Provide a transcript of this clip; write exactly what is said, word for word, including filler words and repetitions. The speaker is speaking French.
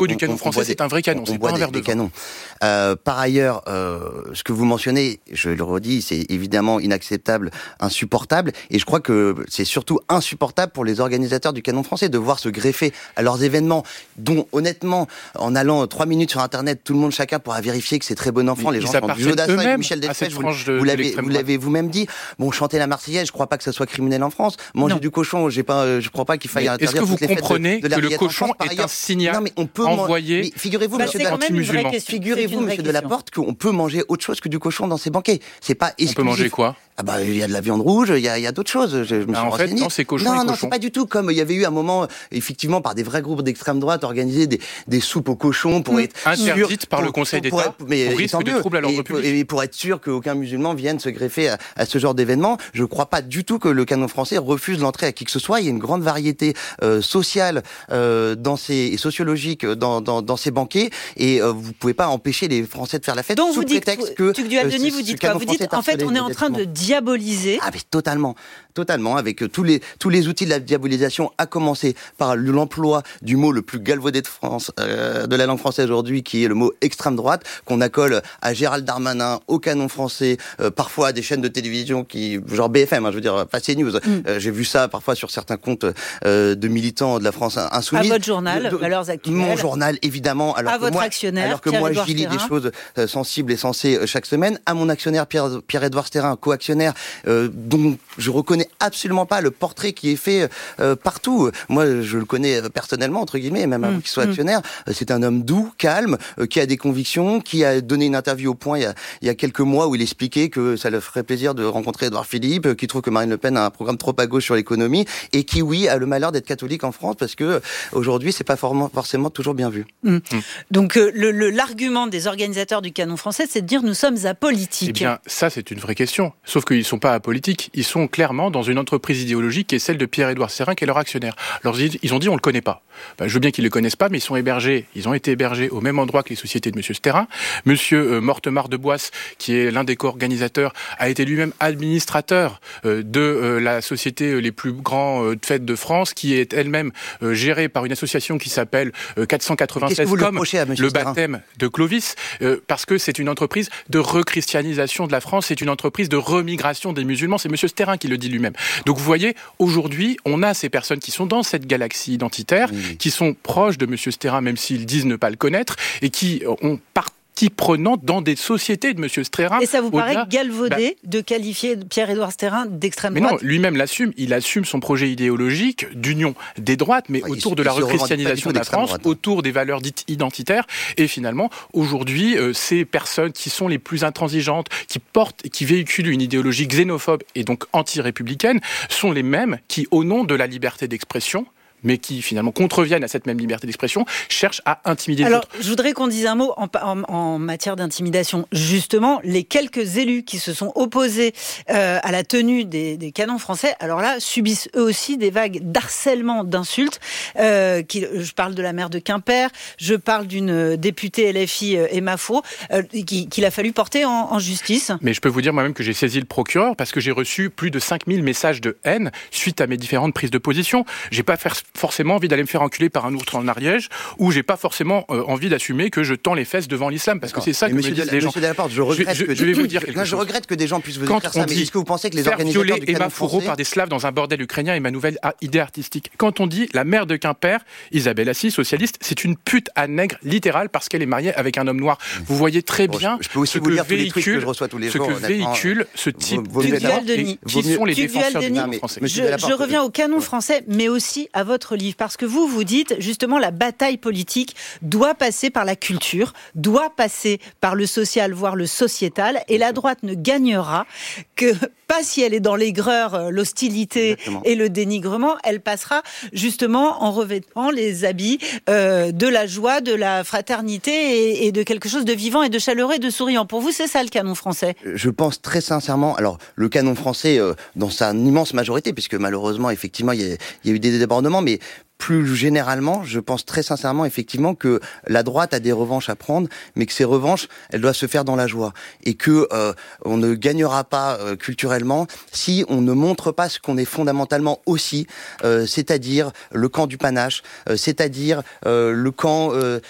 logo on, du canon on, français, on c'est des, un vrai canon, c'est pas un verre de vin. Euh, par ailleurs, euh, ce que vous mentionnez, je le redis, c'est évidemment inacceptable, insupportable, et je crois que c'est surtout insupportable pour les organisateurs du canon français de voir se greffer à leurs événements, dont honnêtement, en allant trois minutes sur Internet, tout le monde chacun pourra vérifier que c'est très bon enfant. Mais les gens sont du Jodassin et Michel Delpech, vous, de, vous l'avez, vous l'avez vous-même dit. Bon, chanter la Marseillaise, je crois pas que ça soit criminel en France. Manger non. du cochon, j'ai pas, je crois pas qu'il faille mais interdire toutes les fêtes de, de la Est-ce que vous comprenez que le cochon est un signal non, mais on peut envoyé man... figurez-vous, bah, monsieur, Delaporte, figurez-vous, monsieur Delaporte, qu'on peut manger autre chose que du cochon dans ces banquets. C'est pas exclusif. On peut manger quoi? Ah bah il y a de la viande rouge, il y a, il y a d'autres choses. Je, je me ah, suis en renseigné. fait, non, c'est cochon. Non, et non, cochon. c'est pas du tout comme il y avait eu un moment, effectivement, par des vrais groupes d'extrême droite organisés des, des soupes aux cochons pour mmh. être interdites par pour, le Conseil pour, d'État. Pour, mais au risque de troubles à l'ordre public. Et pour être sûr qu'aucun musulman vienne se greffer à, à ce genre d'événement, je crois pas du tout que le canon français refuse l'entrée à qui que ce soit. Il y a une grande variété euh, sociale euh, dans ces et sociologique dans, dans, dans ces banquets, et euh, vous pouvez pas empêcher les Français de faire la fête. Donc sous vous dites, prétexte que Tugdual-Denis, euh, vous dites quoi? Vous dites en fait on est en train de diaboliser. Ah mais totalement, totalement, avec tous les tous les outils de la diabolisation, à commencer par l'emploi du mot le plus galvaudé de France, euh, de la langue française aujourd'hui, qui est le mot extrême droite, qu'on accole à Gérald Darmanin, au canon français, euh, parfois à des chaînes de télévision qui, genre B F M, hein, je veux dire, pas CNews. Mm. Euh, j'ai vu ça parfois sur certains comptes euh, de militants de la France insoumise. À votre journal, de, de, Valeurs Actuelles. Mon journal, évidemment. Alors à que votre moi, actionnaire, alors que moi, j'y lis des choses euh, sensibles et sensées euh, chaque semaine. À mon actionnaire Pierre, Pierre-Édouard Stérin, co-actionnaire, euh, dont je reconnais absolument pas le portrait qui est fait euh, partout. Moi, je le connais personnellement, entre guillemets, même avant mmh, qu'il soit actionnaire. Mmh. C'est un homme doux, calme, euh, qui a des convictions, qui a donné une interview au Point il y a, il y a quelques mois où il expliquait que ça leur ferait plaisir de rencontrer Édouard Philippe, euh, qui trouve que Marine Le Pen a un programme trop à gauche sur l'économie, et qui, oui, a le malheur d'être catholique en France, parce que euh, aujourd'hui, c'est pas forcément toujours bien vu. Mmh. Mmh. Donc, euh, le, le, l'argument des organisateurs du canon français, c'est de dire nous sommes apolitiques. Eh bien, ça, c'est une vraie question. Sauf qu'ils ne sont pas apolitiques. Ils sont clairement dans une entreprise idéologique qui est celle de Pierre-Édouard Stérin, qui est leur actionnaire. Alors, ils ont dit, on ne le connaît pas. Ben, je veux bien qu'ils ne le connaissent pas, mais ils sont hébergés, ils ont été hébergés au même endroit que les sociétés de M. Stérin. M. Euh, Mortemart de Boisse, qui est l'un des co-organisateurs, a été lui-même administrateur euh, de euh, la société les plus grands euh, fêtes de France, qui est elle-même euh, gérée par une association qui s'appelle euh, quatre cent quatre-vingt-seize, comme le, le baptême de Clovis, euh, parce que c'est une entreprise de rechristianisation de la France, c'est une entreprise de remigration des musulmans, c'est M. Stérin qui le dit lui-même. Donc vous voyez, aujourd'hui, on a ces personnes qui sont dans cette galaxie identitaire, oui. qui sont proches de M. Stérin, même s'ils disent ne pas le connaître, et qui ont parti prenante dans des sociétés de M. Stérin. Et ça vous paraît galvaudé bah, de qualifier Pierre-Édouard Stérin d'extrême mais droite? Mais non, lui-même l'assume. Il assume son projet idéologique d'union des droites, mais ouais, autour de la rechristianisation de la France, droite, hein. autour des valeurs dites identitaires. Et finalement, aujourd'hui, euh, ces personnes qui sont les plus intransigeantes, qui portent, qui véhiculent une idéologie xénophobe et donc anti-républicaine, sont les mêmes qui, au nom de la liberté d'expression, mais qui finalement contreviennent à cette même liberté d'expression, cherchent à intimider Alors, les autres. Je voudrais qu'on dise un mot en, en, en matière d'intimidation. Justement, les quelques élus qui se sont opposés euh, à la tenue des, des canons français, alors là, subissent eux aussi des vagues d'harcèlement, d'insultes. Euh, qui, je parle de la maire de Quimper, je parle d'une députée L F I, euh, Emma Faux, euh, qui, qu'il a fallu porter en, en justice. Mais je peux vous dire moi-même que j'ai saisi le procureur parce que j'ai reçu plus de cinq mille messages de haine suite à mes différentes prises de position. J'ai pas fait forcément envie d'aller me faire enculer par un ours en Ariège, ou j'ai pas forcément euh, envie d'assumer que je tends les fesses devant l'islam, parce que c'est ça que me disent les gens. Monsieur Delaporte, je regrette je, que je vais vous dire quelque non, chose. je regrette que des gens puissent vous Quand dire ça, mais est-ce que vous pensez que les faire organisateurs violer du canon Emma Fourreau français... par des Slaves dans un bordel ukrainien est ma nouvelle idée artistique. Quand on dit la maire de Quimper, Isabelle Assy, socialiste, c'est une pute à nègre littérale parce qu'elle est mariée avec un homme noir. Vous voyez très bien bon, je peux aussi ce vous que lire véhicule, tous les trucs que je reçois tous les ce jours, que véhicule ce type de qui sont les défenseurs du canon français. Je, je reviens au canon français, mais aussi à votre livre, parce que vous, vous dites justement la bataille politique doit passer par la culture, doit passer par le social, voire le sociétal, et la droite ne gagnera que pas si elle est dans l'aigreur, l'hostilité Exactement. Et le dénigrement, elle passera justement en revêtant les habits euh, de la joie, de la fraternité et, et de quelque chose de vivant et de chaleureux et de souriant. Pour vous, c'est ça le canon français? Je pense très sincèrement, alors le canon français euh, dans sa immense majorité, puisque malheureusement, effectivement, il y a, il y a eu des débordements, mais plus généralement, je pense très sincèrement, effectivement, que la droite a des revanches à prendre, mais que ces revanches, elles doivent se faire dans la joie. Et que euh, on ne gagnera pas euh, culturellement si on ne montre pas ce qu'on est fondamentalement aussi, euh, c'est-à-dire le camp du panache, euh, c'est-à-dire euh, le camp euh,